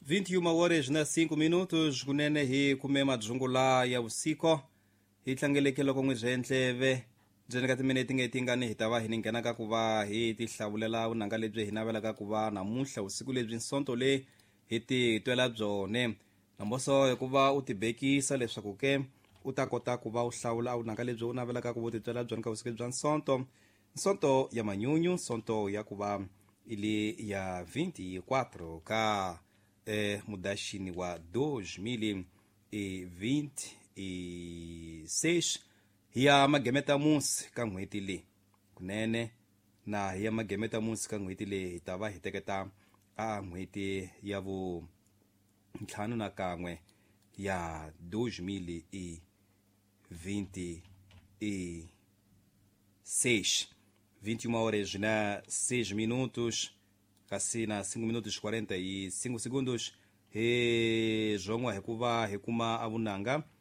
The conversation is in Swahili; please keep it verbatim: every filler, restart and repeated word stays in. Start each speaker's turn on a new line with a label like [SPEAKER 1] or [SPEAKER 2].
[SPEAKER 1] vinte e uma horas na cinco minutos kunene hi kume madzungula ya usiku hi tlangelekelo ko n'wi byenhleve byeni ka timineti nge tingani hi ta va hi ni nghena ka ku va hi ti hlawulela vunanga lebyi hi navelaka ku va namuntlha usiku lebyi nsonto le hi ti twela byone namboso hi ku va u tibekisa leswaku ke u ta kota ku va u hlawula vunanga lebyi u navelaka ku va u ti twela byone ka usiku bya nsonto nsonto ya manyunyu nsonto ya ku va ili ya vinte-quatro ka eh, mudashini wa dois mil e vinte e seis hiya magemeta musi ka n'hweti leyi kunene na hiya magemeta musi ka n'hweti leyi hi ta va hi teketa a n'hweti ya vu ntlhanu na kan'we ya dois mil e vinte e seis vinte e uma horas na seis minutos kasi na cinco minutos quarenta e cinco segundos he zhongwa hikuva hekuma avunanga